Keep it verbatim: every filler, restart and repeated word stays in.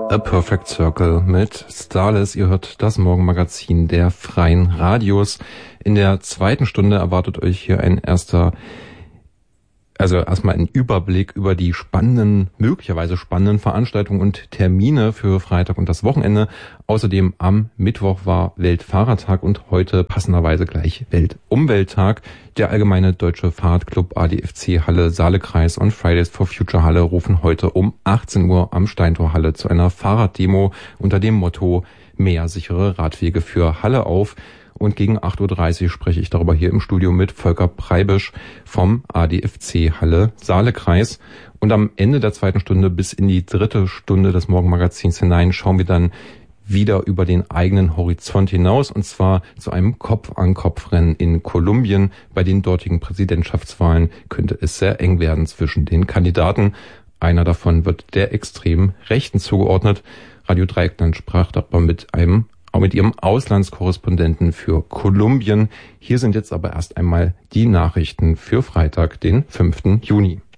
A Perfect Circle mit Starless. Ihr hört das Morgenmagazin der Freien Radios. In der zweiten Stunde erwartet euch hier ein erster, also erstmal ein Überblick über die spannenden, möglicherweise spannenden Veranstaltungen und Termine für Freitag und das Wochenende. Außerdem am Mittwoch war Weltfahrradtag und heute passenderweise gleich Weltumwelttag. Der Allgemeine Deutsche Fahrradclub A D F C Halle Saalekreis und Fridays for Future Halle rufen heute um achtzehn Uhr am Steintorhalle zu einer Fahrraddemo unter dem Motto Mehr sichere Radwege für Halle auf. Und gegen acht Uhr dreißig spreche ich darüber hier im Studio mit Volker Preibisch vom A D F C Halle Saalekreis. Und am Ende der zweiten Stunde bis in die dritte Stunde des Morgenmagazins hinein schauen wir dann wieder über den eigenen Horizont hinaus, und zwar zu einem Kopf-an-Kopf-Rennen in Kolumbien. Bei den dortigen Präsidentschaftswahlen könnte es sehr eng werden zwischen den Kandidaten. Einer davon wird der extremen Rechten zugeordnet. Radio Dreieckland sprach darüber mit einem auch mit ihrem Auslandskorrespondenten für Kolumbien. Hier sind jetzt aber erst einmal die Nachrichten für Freitag, den fünften Juni.